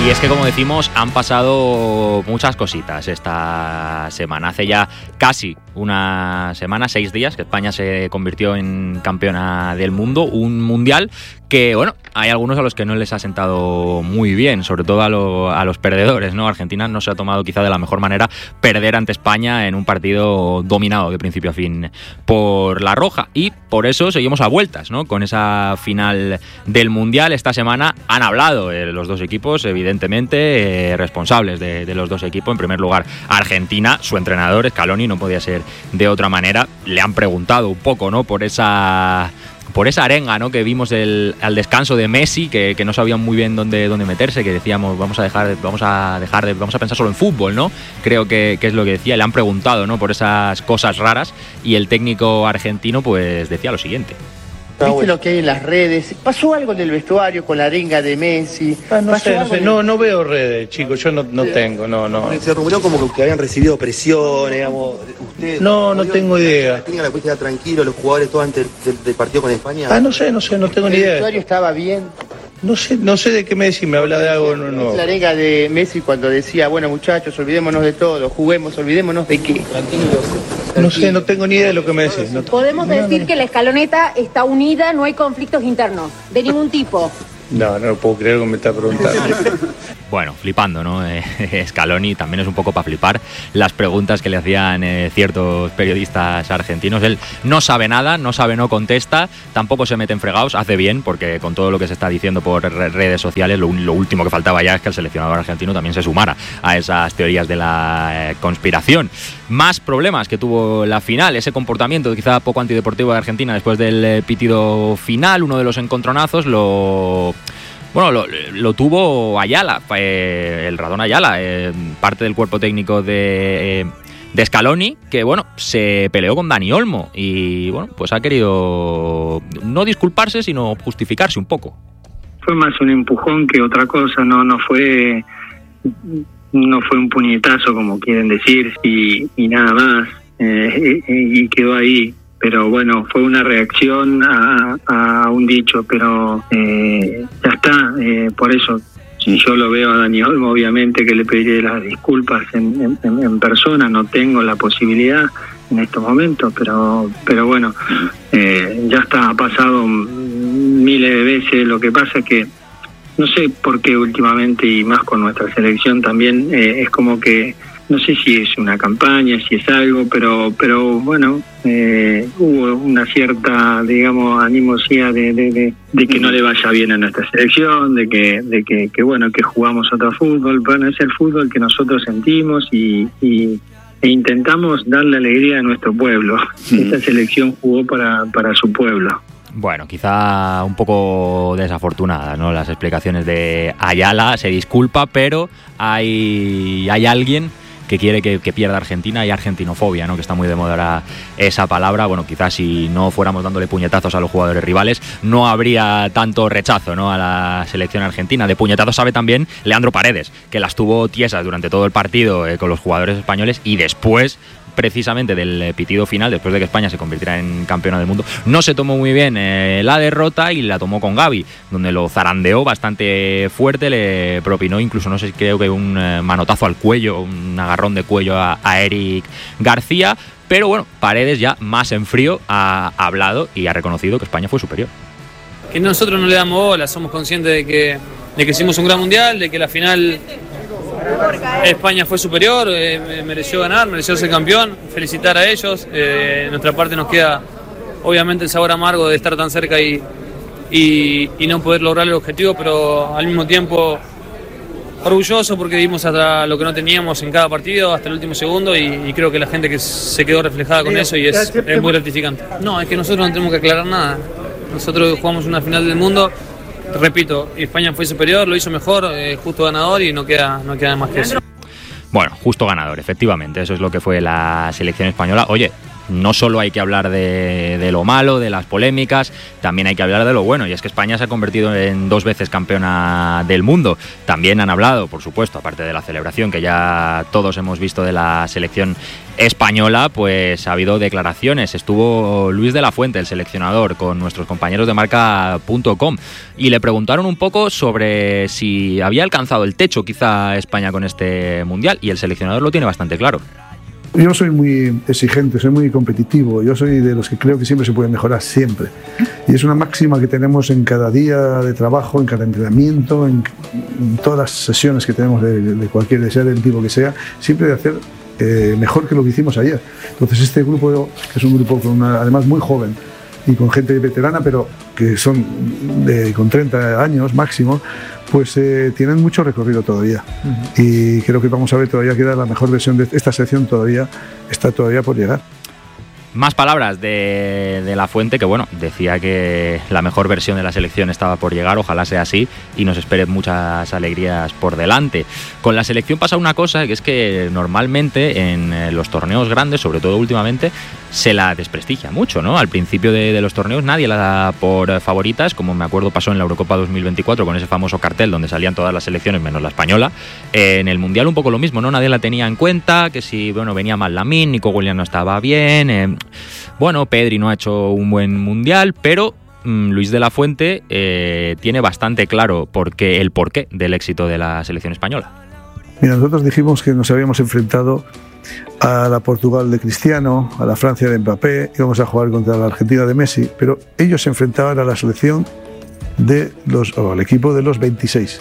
Y es que, como decimos, han pasado muchas cositas esta semana. Hace ya casi una semana, 6 días, que España se convirtió en campeona del mundo. Un mundial que, bueno, hay algunos a los que no les ha sentado muy bien, sobre todo a los perdedores, ¿no? Argentina no se ha tomado quizá de la mejor manera perder ante España en un partido dominado de principio a fin por la roja. Y por eso seguimos a vueltas, ¿no? Con esa final del mundial. Esta semana han hablado los dos equipos, evidentemente, responsables de los dos equipos. En primer lugar, Argentina, su entrenador, Scaloni, no podía ser de otra manera. Le han preguntado un poco, ¿no? Por esa arenga, ¿no? Que vimos al descanso de Messi, que no sabían muy bien dónde meterse, que decíamos vamos a pensar solo en fútbol, ¿no? Creo que es lo que decía. Le han preguntado, ¿no? Por esas cosas raras, y el técnico argentino pues decía lo siguiente. ¿Viste lo que hay en las redes? ¿Pasó algo en el vestuario con la arenga de Messi? No veo redes, chicos, yo no tengo. Se rumoreó como que habían recibido presión, digamos. ¿Usted no tengo idea. ¿Tenga la cuestión tranquilo, los jugadores todo antes del partido con España? No sé, no tengo ni idea. ¿El vestuario estaba bien? No sé de qué Messi me habla de algo, no. La arenga de Messi cuando decía, bueno muchachos, olvidémonos de todo, juguemos, olvidémonos de qué. No sé, no tengo ni idea de lo que me decís. Podemos decir que la escaloneta está unida, no hay conflictos internos, de ningún tipo. No puedo creer que me está preguntando. Bueno, flipando, ¿no? Scaloni también es un poco para flipar las preguntas que le hacían ciertos periodistas argentinos. Él no sabe nada, no contesta, tampoco se mete en fregados, hace bien, porque con todo lo que se está diciendo por redes sociales, lo último que faltaba ya es que el seleccionador argentino también se sumara a esas teorías de la conspiración. Más problemas que tuvo la final, ese comportamiento quizá poco antideportivo de Argentina después del pitido final. Uno de los encontronazos lo tuvo Ayala, el ratón Ayala, parte del cuerpo técnico de Scaloni, que bueno, se peleó con Dani Olmo y bueno, pues ha querido no disculparse, sino justificarse un poco. Fue más un empujón que otra cosa, no fue un puñetazo como quieren decir y nada más, y quedó ahí. Pero bueno, fue una reacción a un dicho, pero ya está, por eso. Si yo lo veo a Dani Olmo, obviamente que le pediré las disculpas en persona, no tengo la posibilidad en estos momentos, pero bueno, ya está, ha pasado miles de veces. Lo que pasa es que no sé por qué últimamente, y más con nuestra selección también, es como que no sé si es una campaña, si es algo, pero bueno, hubo una cierta, digamos, animosidad de que no le vaya bien a nuestra selección, de que bueno, que jugamos otro fútbol. Bueno, es el fútbol que nosotros sentimos e intentamos darle alegría a nuestro pueblo. Esta selección jugó para su pueblo. Bueno, quizá un poco desafortunada, ¿no? Las explicaciones de Ayala, se disculpa, pero hay alguien que quiere que pierda Argentina. Hay argentinofobia, ¿no? Que está muy de moda ahora esa palabra. Bueno, quizás si no fuéramos dándole puñetazos a los jugadores rivales, no habría tanto rechazo, ¿no? A la selección argentina. De puñetazos sabe también Leandro Paredes, que las tuvo tiesas durante todo el partido con los jugadores españoles, y después, precisamente del pitido final, después de que España se convirtiera en campeona del mundo, no se tomó muy bien la derrota y la tomó con Gavi, donde lo zarandeó bastante fuerte, le propinó incluso, no sé, creo que un manotazo al cuello, un agarrón de cuello a Eric García. Pero bueno, Paredes ya más en frío ha hablado y ha reconocido que España fue superior. Que nosotros no le damos bola, somos conscientes de que hicimos un gran mundial, de que la final España fue superior, mereció ganar, mereció ser campeón. Felicitar a ellos. Nuestra parte nos queda obviamente el sabor amargo de estar tan cerca y no poder lograr el objetivo, pero al mismo tiempo orgulloso porque dimos hasta lo que no teníamos en cada partido, hasta el último segundo, y creo que la gente que se quedó reflejada con eso, y es muy gratificante. No, es que nosotros no tenemos que aclarar nada. Nosotros jugamos una final del mundo. Repito, España fue superior, lo hizo mejor, justo ganador, y no queda más que eso. Bueno, justo ganador, efectivamente, eso es lo que fue la selección española. Oye, no solo hay que hablar de lo malo, de las polémicas, también hay que hablar de lo bueno, y es que España se ha convertido en 2 veces campeona del mundo. También han hablado, por supuesto, aparte de la celebración que ya todos hemos visto de la selección española, pues ha habido declaraciones. Estuvo Luis de la Fuente, el seleccionador, con nuestros compañeros de marca.com, y le preguntaron un poco sobre si había alcanzado el techo quizá España con este mundial, y el seleccionador lo tiene bastante claro. Yo soy muy exigente, soy muy competitivo, yo soy de los que creo que siempre se puede mejorar, siempre. Y es una máxima que tenemos en cada día de trabajo, en cada entrenamiento, en todas las sesiones que tenemos de cualquier, sea del tipo que sea, siempre de hacer mejor que lo que hicimos ayer. Entonces este grupo es un grupo además muy joven y con gente veterana, pero que son con 30 años máximo, pues tienen mucho recorrido todavía. Y creo que vamos a ver, todavía queda la mejor versión de esta sección, está todavía por llegar. Más palabras de la Fuente, que bueno, decía que la mejor versión de la selección estaba por llegar, ojalá sea así y nos esperen muchas alegrías por delante. Con la selección pasa una cosa, que es que normalmente en los torneos grandes, sobre todo últimamente, se la desprestigia mucho, ¿no? Al principio de los torneos nadie la da por favoritas, como me acuerdo pasó en la Eurocopa 2024 con ese famoso cartel donde salían todas las selecciones menos la española. En el Mundial un poco lo mismo, ¿no? Nadie la tenía en cuenta, que si, bueno, venía mal Lamine, Nico Williams no estaba bien, bueno, Pedri no ha hecho un buen Mundial, pero Luis de la Fuente tiene bastante claro el porqué del éxito de la selección española. Mira, nosotros dijimos que nos habíamos enfrentado a la Portugal de Cristiano, a la Francia de Mbappé, íbamos a jugar contra la Argentina de Messi, pero ellos se enfrentaban a la selección al equipo de los 26.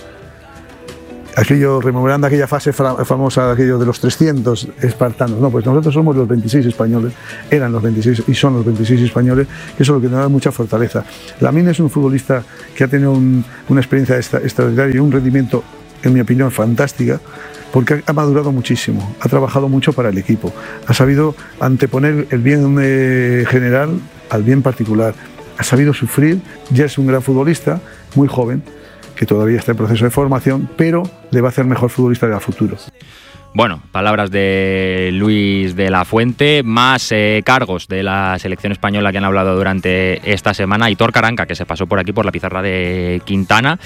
Rememorando aquella fase famosa, aquello de los 300 espartanos. No, pues nosotros somos los 26 españoles, eran los 26 y son los 26 españoles, que eso es lo que nos da mucha fortaleza. Lamine es un futbolista que ha tenido una experiencia extraordinaria y un rendimiento, en mi opinión, fantástica, porque ha madurado muchísimo, ha trabajado mucho para el equipo, ha sabido anteponer el bien general al bien particular, ha sabido sufrir, ya es un gran futbolista, muy joven, que todavía está en proceso de formación, pero le va a hacer mejor futbolista de futuro. Bueno, palabras de Luis de la Fuente, más cargos de la selección española que han hablado durante esta semana. Aitor Karanka, que se pasó por aquí por la pizarra de Quintana.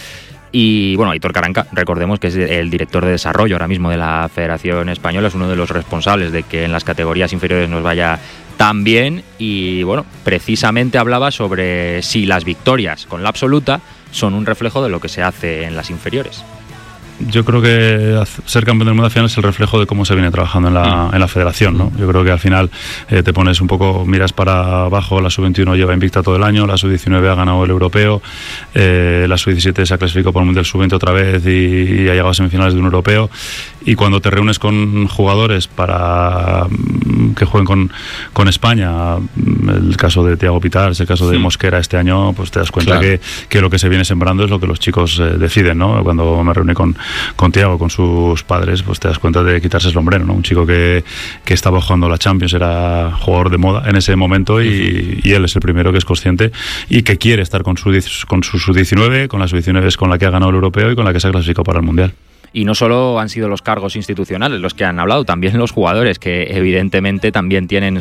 Y bueno, Aitor Karanka, recordemos que es el director de desarrollo ahora mismo de la Federación Española, es uno de los responsables de que en las categorías inferiores nos vaya tan bien. Y bueno, precisamente hablaba sobre si las victorias con la absoluta son un reflejo de lo que se hace en las inferiores. Yo creo que ser campeón del mundo al final es el reflejo de cómo se viene trabajando en la federación, ¿no? Yo creo que al final te pones un poco, miras para abajo, la sub-21 lleva invicta todo el año, la sub-19 ha ganado el europeo, la sub-17 se ha clasificado por el Mundial sub-20 otra vez y ha llegado a semifinales de un europeo, y cuando te reúnes con jugadores para que jueguen con España, el caso de Thiago Pitars, el caso de Mosquera este año, pues te das cuenta que lo que se viene sembrando es lo que los chicos deciden, ¿no? Cuando me reuní con Thiago, con sus padres, pues te das cuenta de quitarse el sombrero, ¿no? Un chico que estaba jugando la Champions, era jugador de moda en ese momento y él es el primero que es consciente y que quiere estar con su sub-19, con la sub-19 con la que ha ganado el europeo y con la que se ha clasificado para el Mundial. Y no solo han sido los cargos institucionales los que han hablado, también los jugadores, que evidentemente también tienen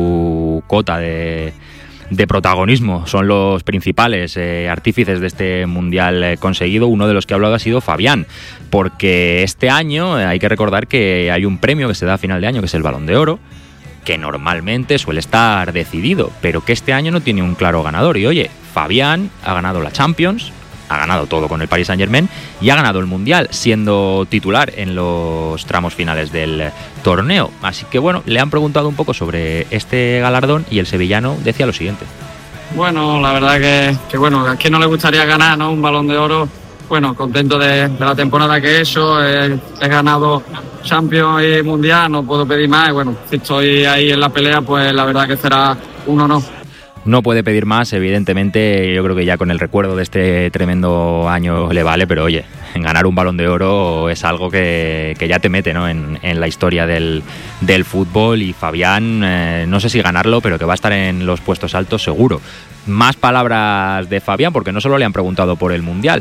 su cota de protagonismo, son los principales artífices de este mundial conseguido. Uno de los que ha hablado ha sido Fabián, porque este año hay que recordar que hay un premio que se da a final de año, que es el Balón de Oro, que normalmente suele estar decidido, pero que este año no tiene un claro ganador. Y oye, Fabián ha ganado la Champions, ha ganado todo con el Paris Saint-Germain y ha ganado el Mundial siendo titular en los tramos finales del torneo. Así que bueno, le han preguntado un poco sobre este galardón y el sevillano decía lo siguiente. Bueno, la verdad que bueno, a quién no le gustaría ganar, ¿no? Un Balón de Oro. Bueno, contento de la temporada que he hecho, he ganado Champions y Mundial, no puedo pedir más. Y bueno, si estoy ahí en la pelea, pues la verdad que será un honor. No puede pedir más, evidentemente. Yo creo que ya con el recuerdo de este tremendo año le vale, pero oye, ganar un Balón de Oro es algo que ya te mete, ¿no? en la historia del fútbol. Y Fabián, no sé si ganarlo, pero que va a estar en los puestos altos seguro. Más palabras de Fabián, porque no solo le han preguntado por el Mundial,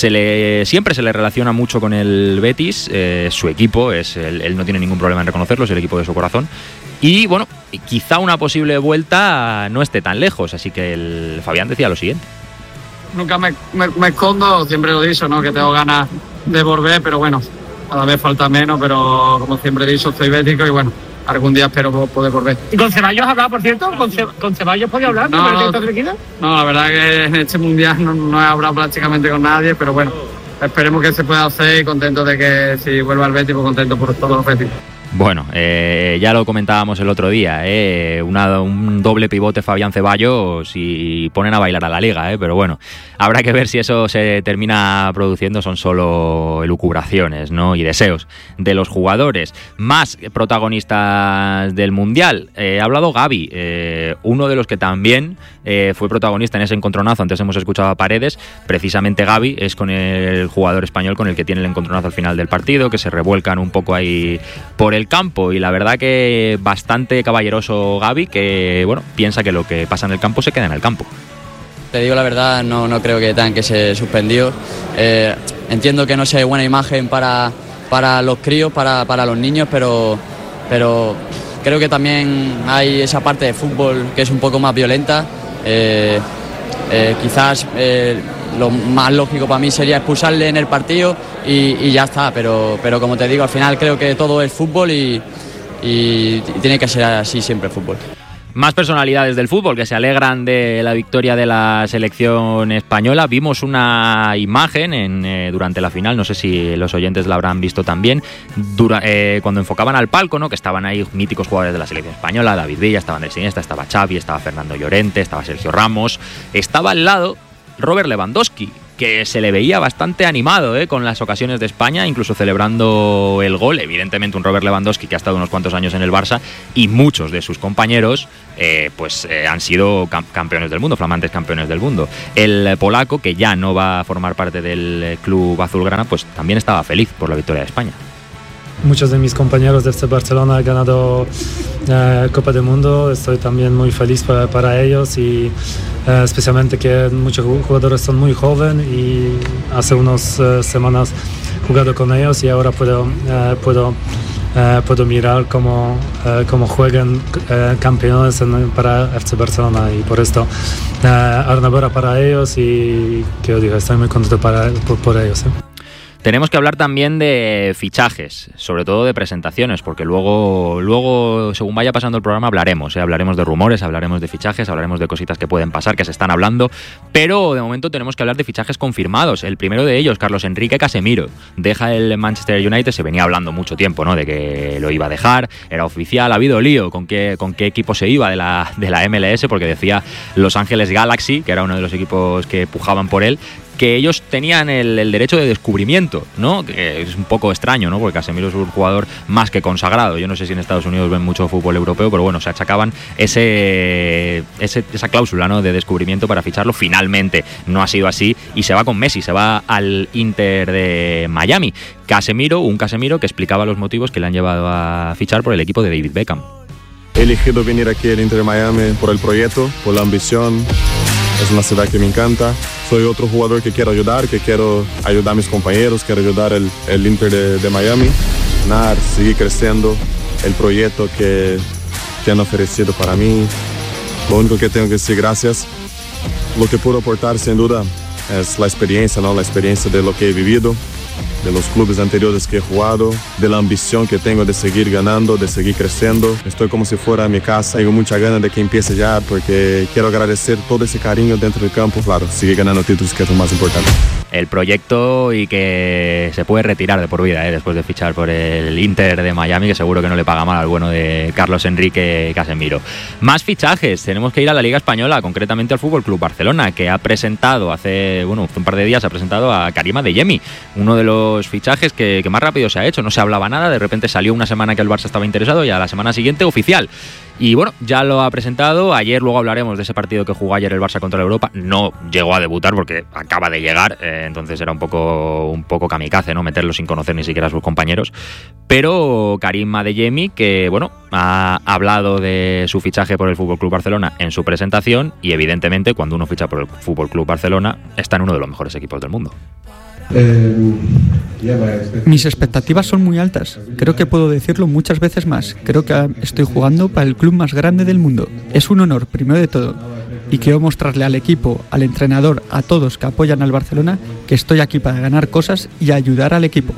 siempre se le relaciona mucho con el Betis, su equipo, él no tiene ningún problema en reconocerlo, es el equipo de su corazón. Y bueno, quizá una posible vuelta no esté tan lejos, así que el Fabián decía lo siguiente. Nunca me escondo, siempre lo he dicho, ¿no? Que tengo ganas de volver, pero bueno, cada vez falta menos, pero como siempre he dicho, soy bético y bueno, algún día espero poder volver. ¿Y con Ceballos has hablado, por cierto? ¿Con Ceballos podía hablar? No, la verdad que en este mundial no he hablado prácticamente con nadie, pero bueno, esperemos que se pueda hacer y contento de que si vuelva al Betis, pues contento por todos los Betis. Bueno, ya lo comentábamos el otro día, un doble pivote Fabián Ceballos y ponen a bailar a la liga, pero bueno, habrá que ver si eso se termina produciendo, son solo elucubraciones, ¿no? Y deseos de los jugadores. Más protagonistas del Mundial, ha hablado Gavi, uno de los que también fue protagonista en ese encontronazo. Antes hemos escuchado a Paredes, precisamente Gavi es con el jugador español con el que tiene el encontronazo al final del partido, que se revuelcan un poco ahí por el campo, y la verdad que bastante caballeroso Gavi, que bueno, piensa que lo que pasa en el campo se queda en el campo. Te digo la verdad, no creo que tengan que se suspendió. Entiendo que no sea buena imagen para los críos, para los niños, pero creo que también hay esa parte de fútbol que es un poco más violenta. Quizás lo más lógico para mí sería expulsarle en el partido y ya está, pero como te digo, al final creo que todo es fútbol y tiene que ser así siempre fútbol. Más personalidades del fútbol que se alegran de la victoria de la selección española. Vimos una imagen durante la final, no sé si los oyentes la habrán visto también, cuando enfocaban al palco, ¿no? Que estaban ahí míticos jugadores de la selección española, David Villa, estaba Andrés Iniesta, estaba Xavi, estaba Fernando Llorente, estaba Sergio Ramos, estaba al lado Robert Lewandowski, que se le veía bastante animado con las ocasiones de España, incluso celebrando el gol. Evidentemente un Robert Lewandowski que ha estado unos cuantos años en el Barça, y muchos de sus compañeros han sido campeones del mundo, flamantes campeones del mundo. El polaco, que ya no va a formar parte del club azulgrana, pues también estaba feliz por la victoria de España. Muchos de mis compañeros de Barcelona han ganado Copa del Mundo. Estoy también muy feliz para ellos, y especialmente que muchos jugadores son muy jóvenes, y hace unas semanas he jugado con ellos y ahora puedo mirar cómo juegan campeones para FC Barcelona, y por esto enhorabuena para ellos, y que yo digo, estoy muy contento por ellos. Tenemos que hablar también de fichajes, sobre todo de presentaciones, porque luego según vaya pasando el programa hablaremos de rumores, hablaremos de fichajes, hablaremos de cositas que pueden pasar, que se están hablando, pero de momento tenemos que hablar de fichajes confirmados. El primero de ellos, Carlos Enrique Casemiro, deja el Manchester United. Se venía hablando mucho tiempo, ¿no?, de que lo iba a dejar, era oficial. Ha habido lío con qué equipo se iba de la MLS, porque decía Los Ángeles Galaxy, que era uno de los equipos que pujaban por él, que ellos tenían el derecho de descubrimiento, ¿no? Que es un poco extraño, ¿no? Porque Casemiro es un jugador más que consagrado. Yo no sé si en Estados Unidos ven mucho fútbol europeo, pero bueno, se achacaban esa cláusula, ¿no?, de descubrimiento para ficharlo. Finalmente no ha sido así y se va con Messi, se va al Inter de Miami. Un Casemiro que explicaba los motivos que le han llevado a fichar por el equipo de David Beckham. He elegido venir aquí al Inter de Miami por el proyecto, por la ambición. Es una ciudad que me encanta. Soy otro jugador que quiero ayudar a mis compañeros, quiero ayudar el Inter de Miami, seguir creciendo el proyecto que han ofrecido para mí. Lo único que tengo que decir gracias. Lo que puedo aportar sin duda es la experiencia, ¿no? La experiencia de lo que he vivido, de los clubes anteriores que he jugado, de la ambición que tengo de seguir ganando, de seguir creciendo. Estoy como si fuera mi casa. Tengo mucha ganas de que empiece ya, porque quiero agradecer todo ese cariño dentro del campo. Claro, seguir ganando títulos, que es lo más importante. El proyecto, y que se puede retirar de por vida después de fichar por el Inter de Miami, que seguro que no le paga mal al bueno de Carlos Enrique Casemiro. Más fichajes, tenemos que ir a la Liga Española, concretamente al FC Barcelona, que ha presentado hace un par de días a Karim Adeyemi, uno de los fichajes que más rápido se ha hecho. No se hablaba nada, de repente salió una semana que el Barça estaba interesado y a la semana siguiente oficial. Y bueno, ya lo ha presentado. Ayer luego hablaremos de ese partido que jugó ayer el Barça contra el Europa. No llegó a debutar porque acaba de llegar, entonces era un poco kamikaze, ¿no?, meterlo sin conocer ni siquiera a sus compañeros. Pero Karim Adeyemi, que bueno, ha hablado de su fichaje por el FC Barcelona en su presentación, y evidentemente cuando uno ficha por el FC Barcelona está en uno de los mejores equipos del mundo. Mis expectativas son muy altas. Creo que puedo decirlo muchas veces más. Creo que estoy jugando para el club más grande del mundo. Es un honor, primero de todo. Y quiero mostrarle al equipo, al entrenador, a todos que apoyan al Barcelona, que estoy aquí para ganar cosas y ayudar al equipo.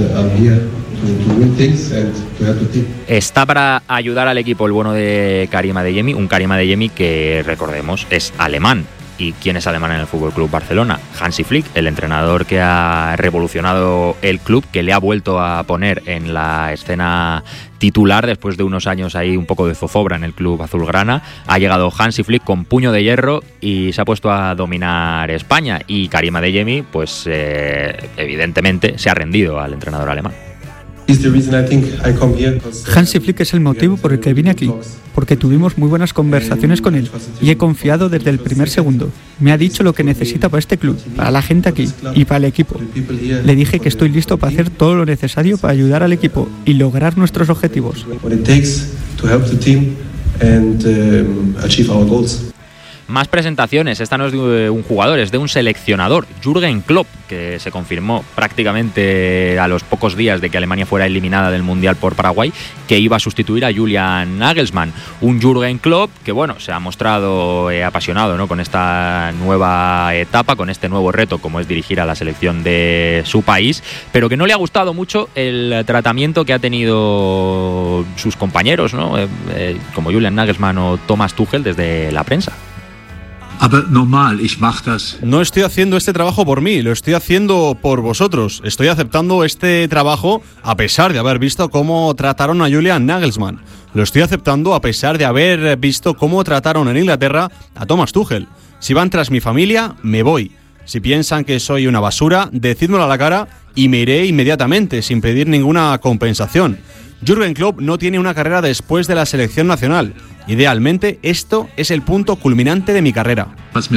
Está para ayudar al equipo el bueno de Karim Adeyemi, un Karim Adeyemi que, recordemos, es alemán. ¿Y quién es alemán en el Fútbol Club Barcelona? Hansi Flick, el entrenador que ha revolucionado el club, que le ha vuelto a poner en la escena titular después de unos años ahí un poco de zozobra en el club azulgrana. Ha llegado Hansi Flick con puño de hierro y se ha puesto a dominar España. Y Karim Adeyemi, pues evidentemente se ha rendido al entrenador alemán. Hansi Flick es el motivo por el que vine aquí, porque tuvimos muy buenas conversaciones con él y he confiado desde el primer segundo. Me ha dicho lo que necesita para este club, para la gente aquí y para el equipo. Le dije que estoy listo para hacer todo lo necesario para ayudar al equipo y lograr nuestros objetivos. Más presentaciones, esta no es de un jugador, es de un seleccionador, Jürgen Klopp, que se confirmó prácticamente a los pocos días de que Alemania fuera eliminada del Mundial por Paraguay, que iba a sustituir a Julian Nagelsmann. Un Jürgen Klopp que, bueno, se ha mostrado apasionado, ¿no?, con esta nueva etapa, con este nuevo reto, como es dirigir a la selección de su país, pero que no le ha gustado mucho el tratamiento que ha tenido sus compañeros, ¿no?, como Julian Nagelsmann o Thomas Tuchel desde la prensa. No estoy haciendo este trabajo por mí, lo estoy haciendo por vosotros. Estoy aceptando este trabajo a pesar de haber visto cómo trataron a Julian Nagelsmann. Lo estoy aceptando a pesar de haber visto cómo trataron en Inglaterra a Thomas Tuchel. Si van tras mi familia, me voy. Si piensan que soy una basura, decídmelo a la cara y me iré inmediatamente, sin pedir ninguna compensación. Jürgen Klopp no tiene una carrera después de la selección nacional. Idealmente, esto es el punto culminante de mi carrera.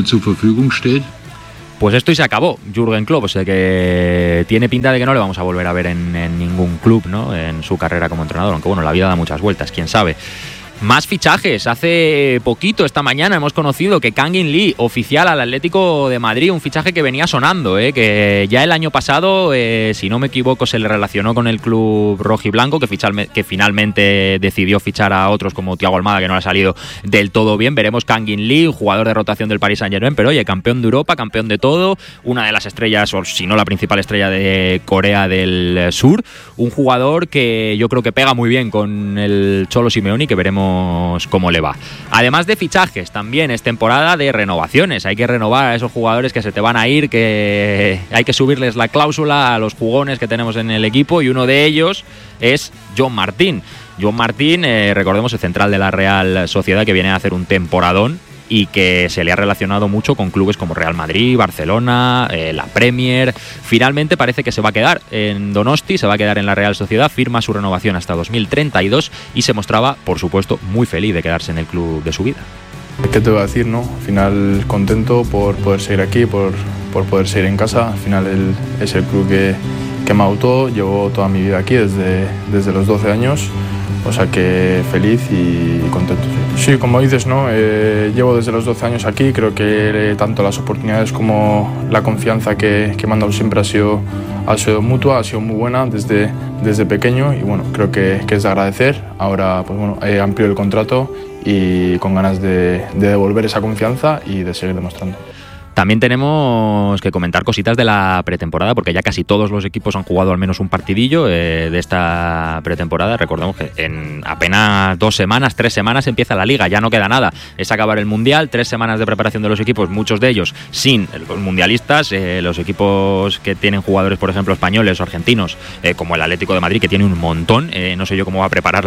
Pues esto y se acabó, Jürgen Klopp, o sea que tiene pinta de que no le vamos a volver a ver en ningún club, ¿no?, en su carrera como entrenador, aunque bueno, la vida da muchas vueltas, quién sabe. Más fichajes. Hace poquito, esta mañana, hemos conocido que Kangin Lee, oficial al Atlético de Madrid, un fichaje que venía sonando, que ya el año pasado, si no me equivoco, se le relacionó con el club rojiblanco, que finalmente decidió fichar a otros como Thiago Almada, que no le ha salido del todo bien. Veremos Kangin Lee, un jugador de rotación del Paris Saint-Germain, pero oye, campeón de Europa, campeón de todo, una de las estrellas, o si no la principal estrella de Corea del Sur, un jugador que yo creo que pega muy bien con el Cholo Simeone y que veremos cómo le va. Además de fichajes, también es temporada de renovaciones. Hay que renovar a esos jugadores que se te van a ir, que hay que subirles la cláusula a los jugones que tenemos en el equipo, y uno de ellos es John Martín. John Martín, recordemos, el central de la Real Sociedad, que viene a hacer un temporadón y que se le ha relacionado mucho con clubes como Real Madrid, Barcelona, la Premier. Finalmente parece que se va a quedar en Donosti, se va a quedar en la Real Sociedad, firma su renovación hasta 2032 y se mostraba, por supuesto, muy feliz de quedarse en el club de su vida. ¿Qué te voy a decir, no? Al final contento por poder seguir aquí, por poder seguir en casa. Al final es el club que me adoptó, llevo toda mi vida aquí desde los 12 años. O sea que feliz y contento. Sí, como dices, ¿no? Llevo desde los 12 años aquí. Creo que tanto las oportunidades como la confianza que me han dado siempre ha sido mutua, ha sido muy buena desde pequeño. Y bueno, creo que es de agradecer. Ahora pues bueno, he ampliado el contrato y con ganas de devolver esa confianza y de seguir demostrando. También tenemos que comentar cositas de la pretemporada, porque ya casi todos los equipos han jugado al menos un partidillo de esta pretemporada. Recordemos que en apenas 3 semanas empieza la Liga, ya no queda nada. Es acabar el Mundial, 3 semanas de preparación de los equipos, muchos de ellos sin los mundialistas. Los equipos que tienen jugadores, por ejemplo, españoles o argentinos, como el Atlético de Madrid, que tiene un montón. No sé yo cómo va a preparar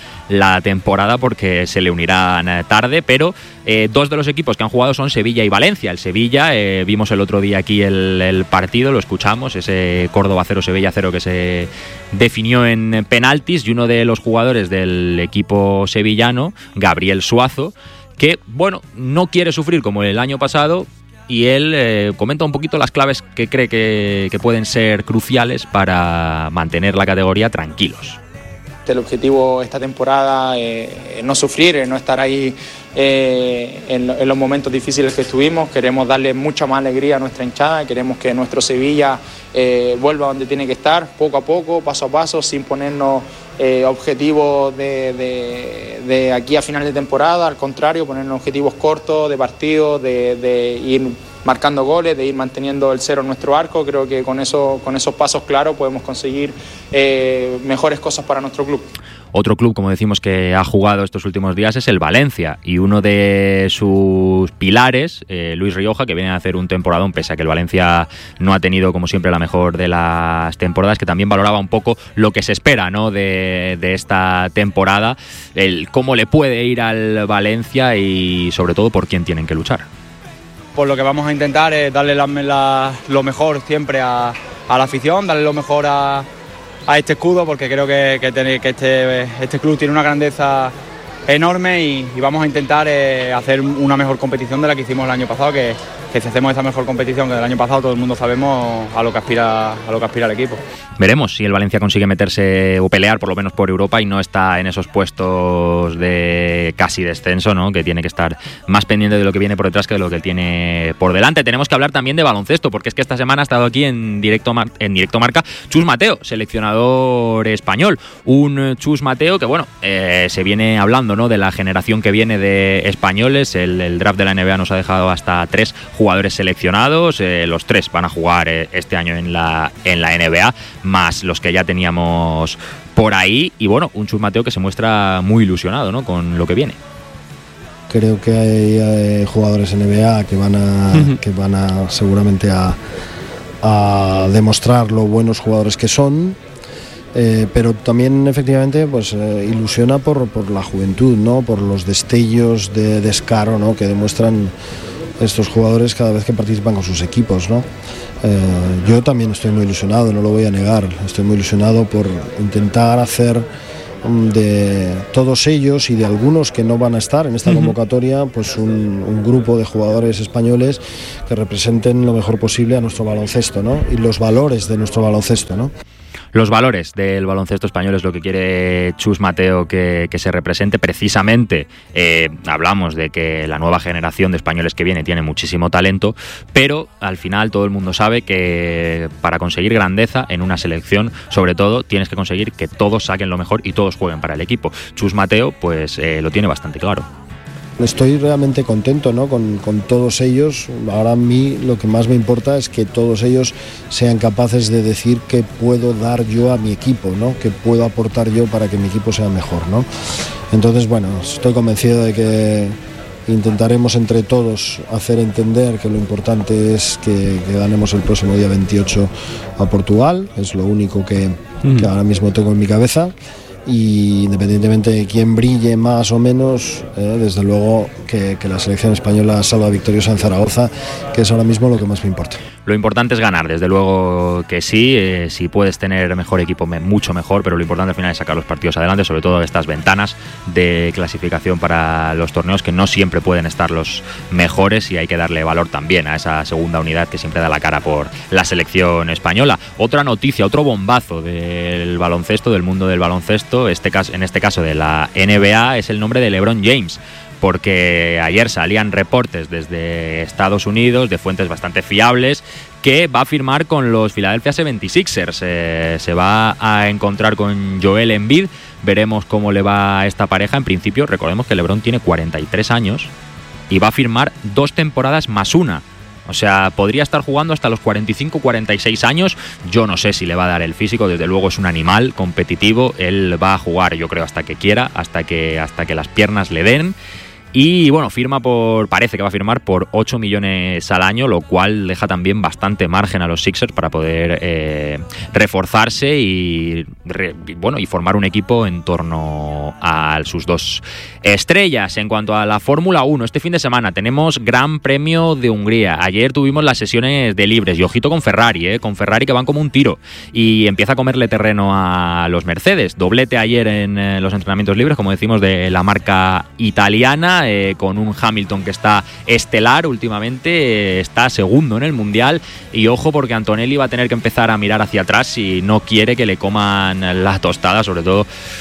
la temporada, porque se le unirán tarde, pero 2 de los equipos que han jugado son Sevilla y Valencia. El Sevilla, vimos el otro día aquí el partido, lo escuchamos, ese Córdoba 0, Sevilla 0 que se definió en penaltis, y uno de los jugadores del equipo sevillano, Gabriel Suazo, que bueno, no quiere sufrir como el año pasado, y él comenta un poquito las claves que cree que pueden ser cruciales para mantener la categoría tranquilos. El objetivo esta temporada es no sufrir, es no estar ahí en los momentos difíciles que estuvimos. Queremos darle mucha más alegría a nuestra hinchada, queremos que nuestro Sevilla vuelva donde tiene que estar, poco a poco, paso a paso, sin ponernos objetivos de aquí a final de temporada, al contrario, ponernos objetivos cortos de partido, de ir marcando goles, de ir manteniendo el cero en nuestro arco. Creo que con esos pasos claros podemos conseguir mejores cosas para nuestro club. Otro club, como decimos, que ha jugado estos últimos días es el Valencia, y uno de sus pilares, Luis Rioja, que viene a hacer un temporadón, pese a que el Valencia no ha tenido, como siempre, la mejor de las temporadas, que también valoraba un poco lo que se espera, ¿no?, de esta temporada, el cómo le puede ir al Valencia y sobre todo por quién tienen que luchar. Pues lo que vamos a intentar es darle lo mejor siempre a la afición, darle lo mejor a este escudo, porque creo que este club tiene una grandeza enorme y vamos a intentar hacer una mejor competición de la que hicimos el año pasado, que si hacemos esa mejor competición que del año pasado, todo el mundo sabemos a lo que aspira el equipo. Veremos si el Valencia consigue meterse o pelear por lo menos por Europa y no está en esos puestos de casi descenso, ¿no?, que tiene que estar más pendiente de lo que viene por detrás que de lo que tiene por delante. Tenemos que hablar también de baloncesto, porque es que esta semana ha estado aquí en directo marca Chus Mateo, seleccionador español. Un Chus Mateo que, bueno, se viene hablando, ¿no?, de la generación que viene de españoles. El draft de la NBA nos ha dejado hasta 3 jugadores seleccionados. Los 3 van a jugar este año en la NBA, más los que ya teníamos por ahí. Y bueno, un Chus Mateo que se muestra muy ilusionado, ¿no?, con lo que viene. Creo que hay jugadores NBA que van a seguramente a demostrar lo buenos jugadores que son. Pero también efectivamente pues ilusiona por la juventud, ¿no?, por los destellos de descaro, ¿no?, que demuestran estos jugadores cada vez que participan con sus equipos, ¿no? Yo también estoy muy ilusionado, no lo voy a negar, estoy muy ilusionado por intentar hacer de todos ellos y de algunos que no van a estar en esta convocatoria, pues un grupo de jugadores españoles que representen lo mejor posible a nuestro baloncesto, ¿no?, y los valores de nuestro baloncesto, ¿no? Los valores del baloncesto español es lo que quiere Chus Mateo que se represente. Precisamente hablamos de que la nueva generación de españoles que viene tiene muchísimo talento, pero al final todo el mundo sabe que para conseguir grandeza en una selección, sobre todo, tienes que conseguir que todos saquen lo mejor y todos jueguen para el equipo. Chus Mateo pues lo tiene bastante claro. Estoy realmente contento, ¿no?, con todos ellos. Ahora a mí lo que más me importa es que todos ellos sean capaces de decir qué puedo dar yo a mi equipo, ¿no?, qué puedo aportar yo para que mi equipo sea mejor, ¿no? Entonces, bueno, estoy convencido de que intentaremos entre todos hacer entender que lo importante es que ganemos el próximo día 28 a Portugal. Es lo único que ahora mismo tengo en mi cabeza. Y independientemente de quién brille más o menos, desde luego que la selección española salga victoriosa en Zaragoza, que es ahora mismo lo que más me importa. Lo importante es ganar, desde luego que sí. Si puedes tener mejor equipo, mucho mejor, pero lo importante al final es sacar los partidos adelante, sobre todo estas ventanas de clasificación para los torneos, que no siempre pueden estar los mejores, y hay que darle valor también a esa segunda unidad que siempre da la cara por la selección española. Otra noticia, otro bombazo del baloncesto, del mundo del baloncesto, en este caso de la NBA, es el nombre de LeBron James, porque ayer salían reportes desde Estados Unidos de fuentes bastante fiables que va a firmar con los Philadelphia 76ers. Se va a encontrar con Joel Embiid. Veremos cómo le va a esta pareja. En principio, recordemos que LeBron tiene 43 años y va a firmar 2 temporadas más una. O sea, podría estar jugando hasta los 45-46 años. Yo no sé si le va a dar el físico. Desde luego es un animal competitivo. Él va a jugar, yo creo, hasta que quiera, hasta que las piernas le den. Y bueno, parece que va a firmar por 8 millones al año, lo cual deja también bastante margen a los Sixers para poder reforzarse y formar un equipo en torno a sus 2 estrellas. En cuanto a la Fórmula 1, este fin de semana tenemos Gran Premio de Hungría. Ayer tuvimos las sesiones de libres y ojito con Ferrari, que van como un tiro y empieza a comerle terreno a los Mercedes. Doblete ayer en los entrenamientos libres, como decimos, de la marca italiana. Con un Hamilton que está estelar últimamente, está segundo en el Mundial, y ojo porque Antonelli va a tener que empezar a mirar hacia atrás si no quiere que le coman la tostada, sobre todo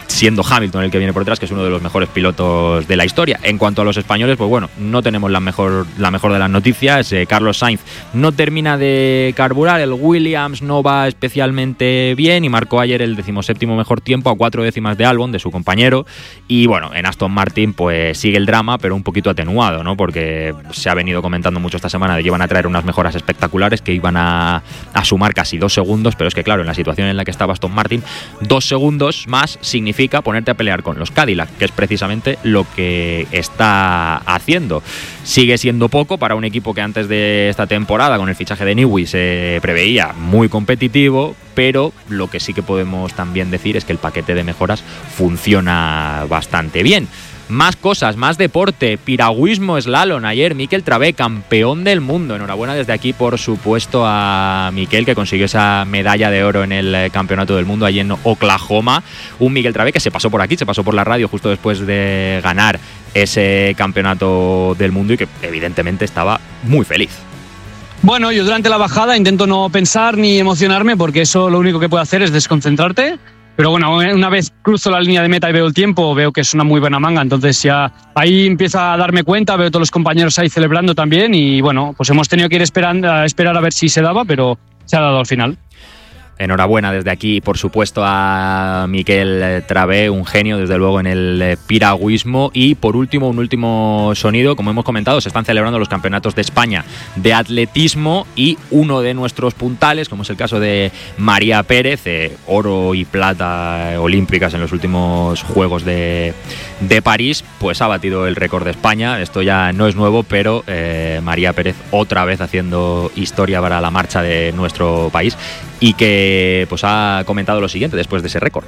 siendo Hamilton el que viene por detrás, que es uno de los mejores pilotos de la historia. En cuanto a los españoles, pues bueno, no tenemos la mejor de las noticias. Carlos Sainz no termina de carburar, el Williams no va especialmente bien y marcó ayer el 17º mejor tiempo a 4 décimas de Albon, de su compañero. Y bueno, en Aston Martin pues sigue el drama, pero un poquito atenuado, ¿no? Porque se ha venido comentando mucho esta semana de que iban a traer unas mejoras espectaculares, que iban a sumar casi 2 segundos, pero es que claro, en la situación en la que estaba Aston Martin, 2 segundos más significa ponerte a pelear con los Cadillac, que es precisamente lo que está haciendo. Sigue siendo poco para un equipo que antes de esta temporada, con el fichaje de Newey, se preveía muy competitivo, pero lo que sí que podemos también decir es que el paquete de mejoras funciona bastante bien. Más cosas, más deporte, piragüismo, slalom. Ayer Mikel Travé, campeón del mundo. Enhorabuena desde aquí, por supuesto, a Mikel, que consiguió esa medalla de oro en el Campeonato del Mundo allí en Oklahoma. Un Mikel Travé que se pasó por aquí, se pasó por la radio justo después de ganar ese Campeonato del Mundo y que evidentemente estaba muy feliz. Bueno, yo durante la bajada intento no pensar ni emocionarme, porque eso lo único que puede hacer es desconcentrarte. Pero bueno, una vez cruzo la línea de meta y veo el tiempo, veo que es una muy buena manga, entonces ya ahí empiezo a darme cuenta, veo todos los compañeros ahí celebrando también y bueno, pues hemos tenido que ir a esperar a ver si se daba, pero se ha dado al final. Enhorabuena desde aquí, por supuesto, a Mikel Travé, un genio desde luego en el piragüismo. Y por último, un último sonido. Como hemos comentado, se están celebrando los campeonatos de España de atletismo y uno de nuestros puntales, como es el caso de María Pérez, oro y plata olímpicas en los últimos Juegos de París, pues ha batido el récord de España. Esto ya no es nuevo, pero María Pérez otra vez haciendo historia para la marcha de nuestro país, y que pues ha comentado lo siguiente después de ese récord.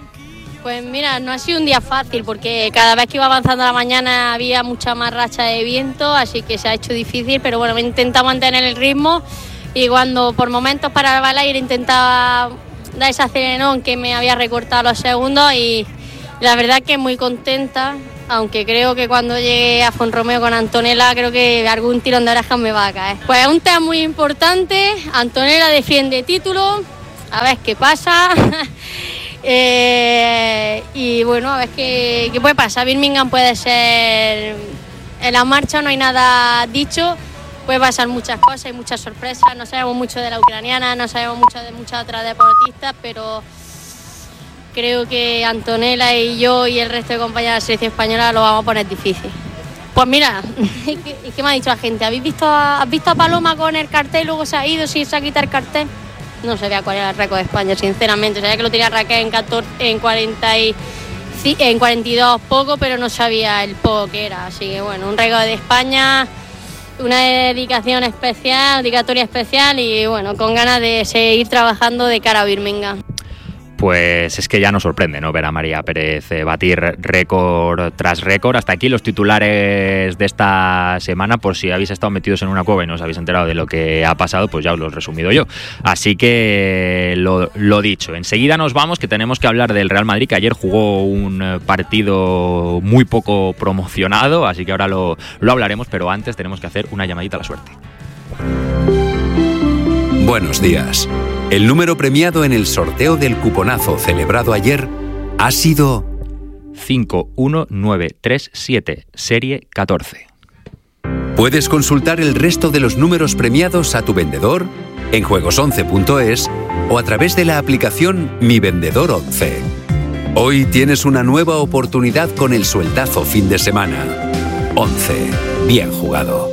Pues mira, no ha sido un día fácil, porque cada vez que iba avanzando la mañana había mucha más racha de viento, así que se ha hecho difícil, pero bueno, intentaba mantener el ritmo y cuando por momentos paraba el aire intentaba dar ese aceleronón que me había recortado los segundos, y la verdad que muy contenta, aunque creo que cuando llegue a Fonromeo con Antonella creo que algún tirón de orejas me va a caer. Pues es un tema muy importante, Antonella defiende título, a ver qué pasa. Y bueno, a ver qué puede pasar. Birmingham puede ser, en la marcha no hay nada dicho, puede pasar muchas cosas y muchas sorpresas. No sabemos mucho de la ucraniana, no sabemos mucho de muchas otras deportistas, pero creo que Antonella y yo y el resto de compañeros de la selección española lo vamos a poner difícil. Pues mira, ¿qué me ha dicho la gente? ¿Has visto a Paloma con el cartel y luego se ha ido sin se ha quitado el cartel? No sabía cuál era el récord de España, sinceramente. Sabía que lo tenía Raquel en 42 poco, pero no sabía el poco que era. Así que bueno, un récord de España, una dedicatoria especial y bueno, con ganas de seguir trabajando de cara a Birmingham. Pues es que ya nos sorprende, ¿no?, ver a María Pérez batir récord tras récord. Hasta aquí los titulares de esta semana. Por si habéis estado metidos en una cueva y no os habéis enterado de lo que ha pasado, pues ya os lo he resumido yo. Así que lo dicho, enseguida nos vamos, que tenemos que hablar del Real Madrid, que ayer jugó un partido muy poco promocionado, así que ahora lo hablaremos, pero antes tenemos que hacer una llamadita a la suerte. Buenos días. El número premiado en el sorteo del cuponazo celebrado ayer ha sido 51937, serie 14. Puedes consultar el resto de los números premiados a tu vendedor en juegos11.es o a través de la aplicación Mi Vendedor 11. Hoy tienes una nueva oportunidad con el sueldazo fin de semana. 11. Bien jugado.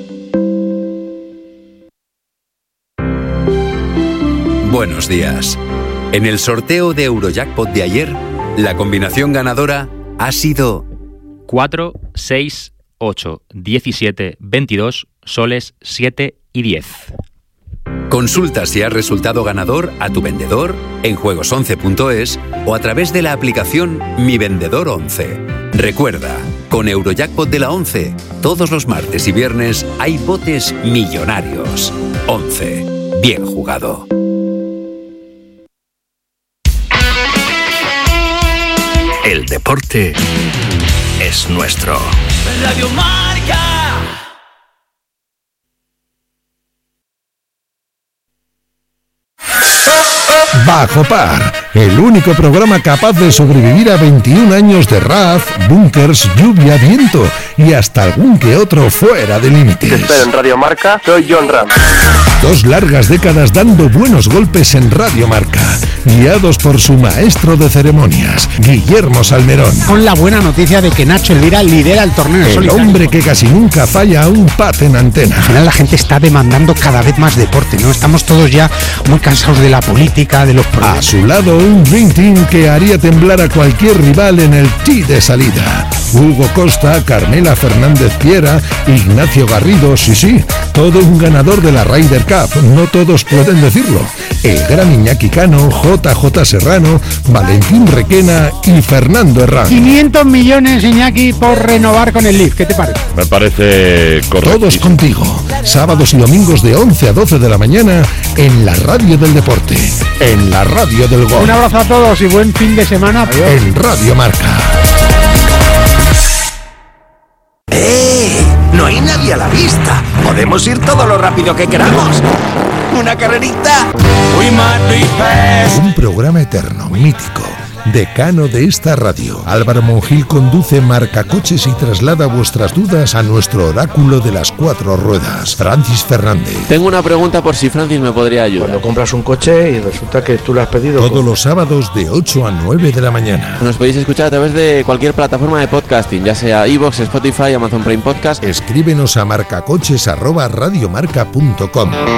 Buenos días. En el sorteo de Eurojackpot de ayer, la combinación ganadora ha sido 4, 6, 8, 17, 22, soles 7 y 10. Consulta si has resultado ganador a tu vendedor en juegos11.es o a través de la aplicación Mi Vendedor 11. Recuerda, con Eurojackpot de la 11, todos los martes y viernes hay botes millonarios. 11. Bien jugado. El deporte es nuestro. Radio Marca. Bajo Par, el único programa capaz de sobrevivir a 21 años de RAF, bunkers, lluvia, viento y hasta algún que otro fuera de límites. Te espero en Radio Marca, soy John Ram. 2 largas décadas dando buenos golpes en Radio Marca, guiados por su maestro de ceremonias, Guillermo Salmerón. Con la buena noticia de que Nacho Elvira lidera el torneo en el solitario. Hombre que casi nunca falla un pat en antena. Al final la gente está demandando cada vez más deporte, ¿no? Estamos todos ya muy cansados de la política, de los problemas. A su lado, un Dream Team que haría temblar a cualquier rival en el tee de salida. Hugo Costa, Carmela Fernández Piera, Ignacio Garrido, sí, todo un ganador de la Ryder Cup, no todos pueden decirlo. El gran Iñaki Cano, JJ Serrano, Valentín Requena y Fernando Herrán. 500 millones, Iñaki, por renovar con el Leaf, ¿qué te parece? Me parece correcto. Todos contigo, sábados y domingos de 11 a 12 de la mañana en la radio del deporte, en la radio del gol. Un abrazo a todos y buen fin de semana. Adiós. En Radio Marca. No hay nadie a la vista. Podemos ir todo lo rápido que queramos. ¿Una carrerita? Un programa eterno, mítico, decano de esta radio. Álvaro Monjil conduce Marcacoches y traslada vuestras dudas a nuestro oráculo de las 4 ruedas, Francis Fernández. Tengo una pregunta por si Francis me podría ayudar. Cuando compras un coche y resulta que tú lo has pedido... Todos los sábados de 8 a 9 de la mañana. Nos podéis escuchar a través de cualquier plataforma de podcasting, ya sea iVoox, Spotify, Amazon Prime Podcast. Escríbenos a marcacoches@radiomarca.com.